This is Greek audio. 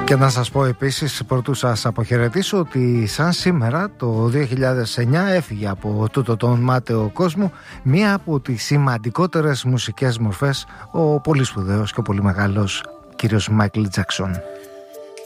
Και να σας πω επίσης, πρωτού σας αποχαιρετήσω, ότι σαν σήμερα το 2009 έφυγε από τούτο τον μάταιο κόσμο μία από τις σημαντικότερες μουσικές μορφές, ο πολύ σπουδαίος και ο πολύ μεγάλος κύριος Μάικλ Τζάκσον.